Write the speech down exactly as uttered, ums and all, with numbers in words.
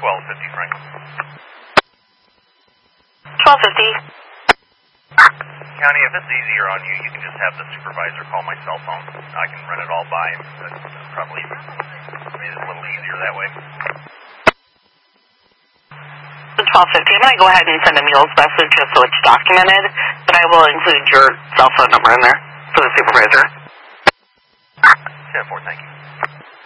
twelve fifty, Frank. twelve fifty. County, if it's easier on you, you can just have the supervisor call my cell phone. I can run it all by him. That's probably maybe it's a little easier that way. The twelve fifty. I'm going to go ahead and send a Mules message just so it's documented, but I will include your cell phone number in there for the supervisor. ten four, thank you.